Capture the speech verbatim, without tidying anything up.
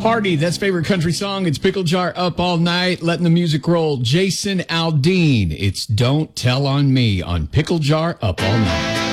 Hardy, that's favorite country song. It's Pickle Jar Up All Night, letting the music roll. Jason Aldean, it's Don't Tell on Me on Pickle Jar Up All Night.